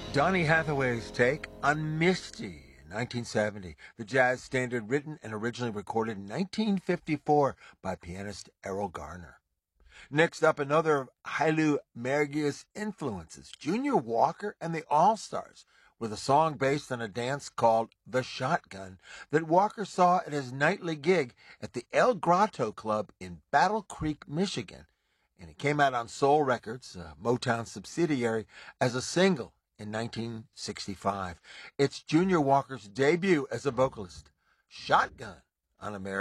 Donny Hathaway's take on Misty in 1970, the jazz standard written and originally recorded in 1954 by pianist Errol Garner. Next up, another of Haile Maria's influences, Junior Walker and the All-Stars, with a song based on a dance called The Shotgun that Walker saw at his nightly gig at the El Grotto Club in Battle Creek, Michigan. And it came out on Soul Records, a Motown subsidiary, as a single in 1965. It's Junior Walker's debut as a vocalist. Shotgun on American